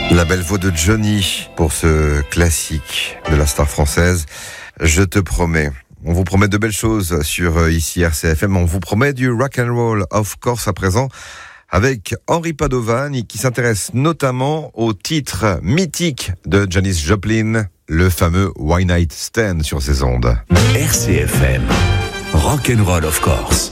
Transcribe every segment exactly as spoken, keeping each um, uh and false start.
La belle voix de Johnny pour ce classique de la star française. Je te promets. On vous promet de belles choses sur ici R C F M. On vous promet du rock and roll, of course, à présent, avec Henri Padovani qui s'intéresse notamment au titre mythique de Janis Joplin, le fameux One Night Stand sur ses ondes. R C F M, rock and roll, of course.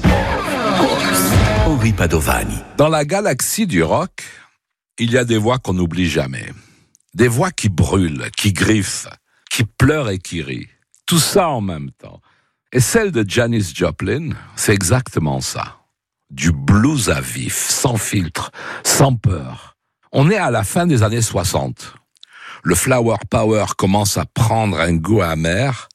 Henri Padovani. Dans la galaxie du rock, il y a des voix qu'on n'oublie jamais. Des voix qui brûlent, qui griffent, qui pleurent et qui rient. Tout ça en même temps. Et celle de Janis Joplin, c'est exactement ça. Du blues à vif, sans filtre, sans peur. On est à la fin des années soixante. Le flower power commence à prendre un goût amer.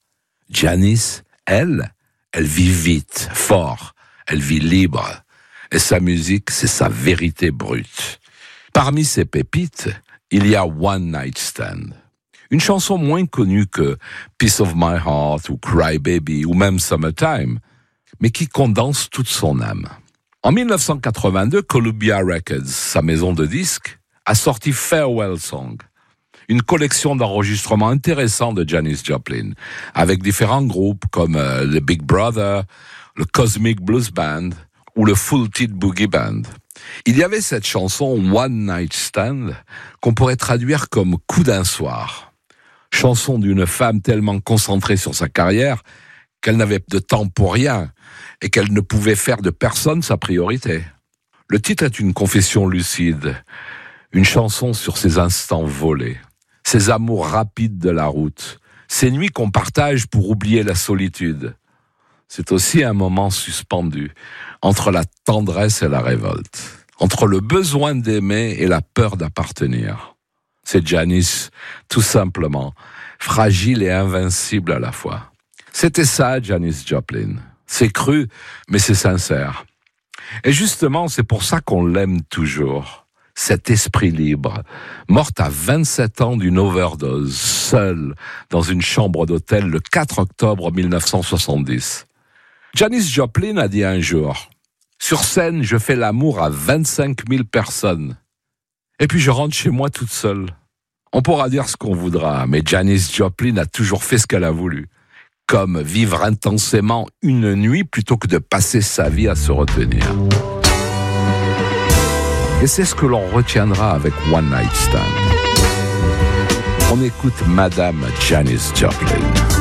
Janis, elle, elle vit vite, fort. Elle vit libre. Et sa musique, c'est sa vérité brute. Parmi ces pépites, il y a One Night Stand. Une chanson moins connue que Piece of My Heart ou Cry Baby ou même Summertime, mais qui condense toute son âme. En dix-neuf cent quatre-vingt-deux, Columbia Records, sa maison de disques, a sorti Farewell Song, une collection d'enregistrements intéressants de Janis Joplin, avec différents groupes comme euh, le Big Brother, le Cosmic Blues Band ou le Full Tilt Boogie Band. Il y avait cette chanson One Night Stand qu'on pourrait traduire comme coup d'un soir. Chanson d'une femme tellement concentrée sur sa carrière qu'elle n'avait de temps pour rien et qu'elle ne pouvait faire de personne sa priorité. Le titre est une confession lucide, une chanson sur ses instants volés, ses amours rapides de la route, ces nuits qu'on partage pour oublier la solitude. C'est aussi un moment suspendu entre la tendresse et la révolte, entre le besoin d'aimer et la peur d'appartenir. C'est Janis, tout simplement, fragile et invincible à la fois. C'était ça, Janis Joplin. C'est cru, mais c'est sincère. Et justement, c'est pour ça qu'on l'aime toujours. Cet esprit libre, morte à vingt-sept ans d'une overdose, seule, dans une chambre d'hôtel le quatre octobre dix-neuf cent soixante-dix. Janis Joplin a dit un jour, « Sur scène, je fais l'amour à vingt-cinq mille personnes. Et puis je rentre chez moi toute seule. » On pourra dire ce qu'on voudra, mais Janis Joplin a toujours fait ce qu'elle a voulu. Comme vivre intensément une nuit plutôt que de passer sa vie à se retenir. Et c'est ce que l'on retiendra avec One Night Stand. On écoute Madame Janis Joplin.